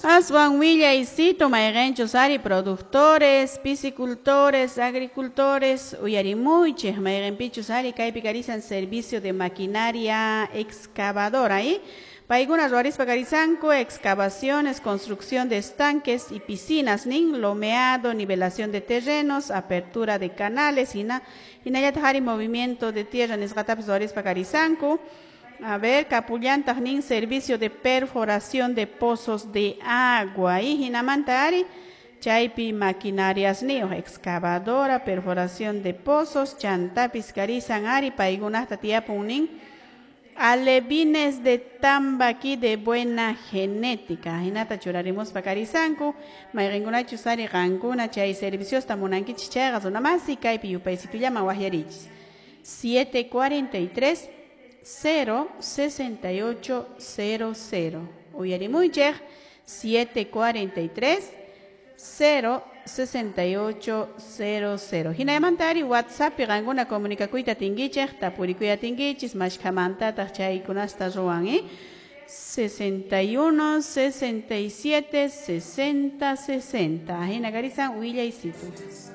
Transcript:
Aswan Villa y Sito, Maerenchos, Ari, productores, piscicultores, agricultores, Uyarimuches, Maerenpichos, Ari, Caipicarizan servicio de maquinaria excavadora, ¿eh? Paigunas Ruaris Pacarizanco, excavaciones, construcción de estanques y piscinas, nin, lomeado, nivelación de terrenos, apertura de canales, Inayatahari, movimiento de tierra, Nesgatapes Ruaris Pacarizanco. A ver, Capullantas nin servicio de perforación de pozos de agua. Y Hinamantari, Chaipi maquinarias nio, excavadora, perforación de pozos, Chantapis carizan ari, Paigunasta tiapunin, alevines de tambaqui de buena genética. Hinata churarimos pacarizanco, Mairenguna chusari ranguna, Chay servicios tamunanki chichagas, una más y Caipi yupaisituyama guajarichis. 743 06800. Uyarimuicher 743 06800. Hinayamantari WhatsApp piranguna comunicacuita tingicher tapuricuya tingichis mashkamanta tachaykunasta ruan 61 67 60 60. Hinagarizan Uilla y Situ.